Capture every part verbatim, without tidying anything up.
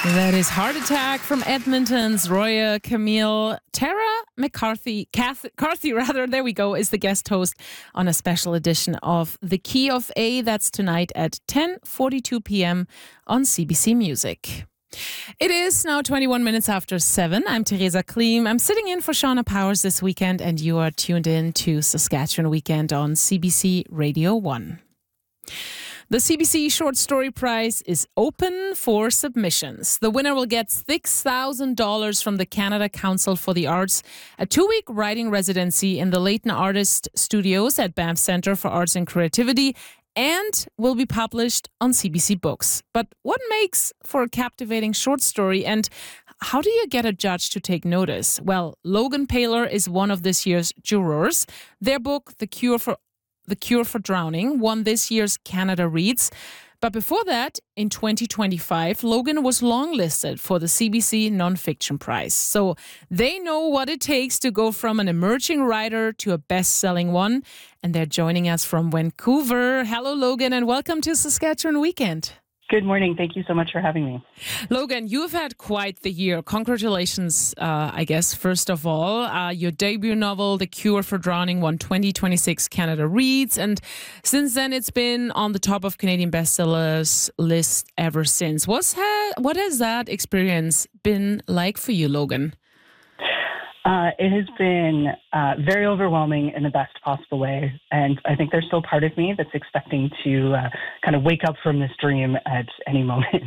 That is Heart Attack from Edmonton's Roya Camille. Tara McCarthy, Kath, Carthy rather, there we go, is the guest host on a special edition of The Key of A. That's tonight at ten forty-two p.m. on C B C Music. It is now twenty-one minutes after seven. I'm Theresa Klim. I'm sitting in for Shauna Powers this weekend, and you are tuned in to Saskatchewan Weekend on C B C Radio one. The C B C Short Story Prize is open for submissions. The winner will get six thousand dollars from the Canada Council for the Arts, a two-week writing residency in the Leighton Artist Studios at Banff Centre for Arts and Creativity, and will be published on C B C Books. But what makes for a captivating short story, and how do you get a judge to take notice? Well, Logan Paylor is one of this year's jurors. Their book, The Cure for The Cure for Drowning, won this year's Canada Reads. But before that, in twenty twenty-five, Logan was longlisted for the C B C Nonfiction Prize. So they know what it takes to go from an emerging writer to a best-selling one. And they're joining us from Vancouver. Hello, Logan, and welcome to Saskatchewan Weekend. Good morning. Thank you so much for having me. Logan, you've had quite the year. Congratulations, uh, I guess, first of all. Uh, your debut novel, The Cure for Drowning, won twenty twenty-six Canada Reads. And since then, it's been on the top of Canadian bestsellers list ever since. What's ha- what has that experience been like for you, Logan? Uh, it has been uh, very overwhelming in the best possible way. And I think there's still part of me that's expecting to uh, kind of wake up from this dream at any moment.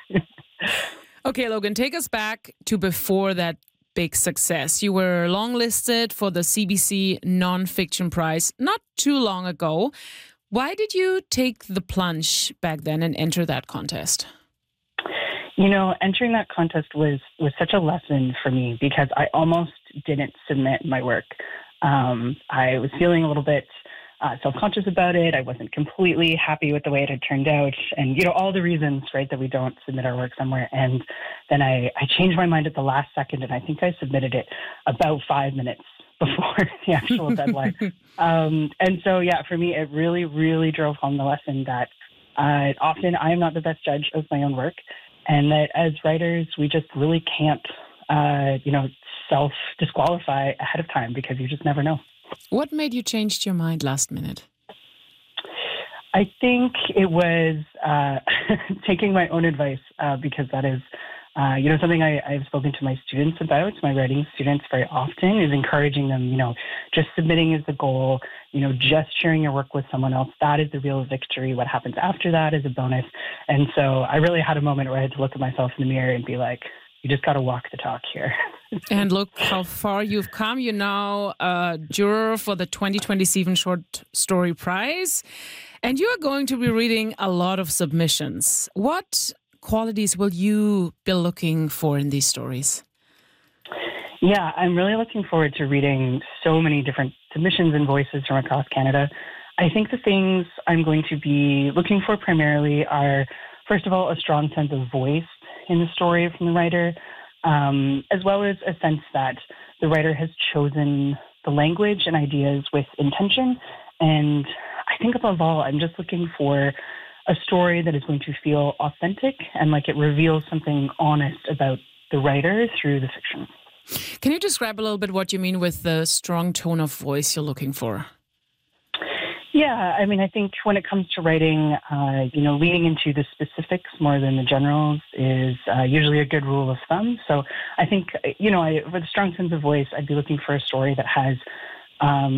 Okay, Logan, take us back to before that big success. You were longlisted for the C B C Nonfiction Prize not too long ago. Why did you take the plunge back then and enter that contest? You know, entering that contest was, was such a lesson for me because I almost didn't submit my work. Um, I was feeling a little bit uh, self-conscious about it. I wasn't completely happy with the way it had turned out. And, you know, all the reasons, right, that we don't submit our work somewhere. And then I, I changed my mind at the last second, and I think I submitted it about five minutes before the actual deadline. Um, and so, yeah, for me, it really, really drove home the lesson that uh, often I am not the best judge of my own work. And that as writers, we just really can't, uh, you know, self-disqualify ahead of time because you just never know. What made you change your mind last minute? I think it was uh, taking my own advice uh, because that is, uh, you know, something I, I've spoken to my students about, my writing students very often, is encouraging them, you know, just submitting is the goal, you know, just sharing your work with someone else. That is the real victory. What happens after that is a bonus. And so I really had a moment where I had to look at myself in the mirror and be like, you just got to walk the talk here. And look how far you've come. You're now a juror for the twenty twenty-seven Short Story Prize. And you are going to be reading a lot of submissions. What qualities will you be looking for in these stories? Yeah, I'm really looking forward to reading so many different submissions and voices from across Canada. I think the things I'm going to be looking for primarily are, first of all, a strong sense of voice in the story from the writer, um, as well as a sense that the writer has chosen the language and ideas with intention. And I think above all, I'm just looking for a story that is going to feel authentic and like it reveals something honest about the writer through the fiction. Can you describe a little bit what you mean with the strong tone of voice you're looking for? Yeah, I mean, I think when it comes to writing, uh, you know, leaning into the specifics more than the generals is uh, usually a good rule of thumb. So I think, you know, I, with a strong sense of voice, I'd be looking for a story that has um,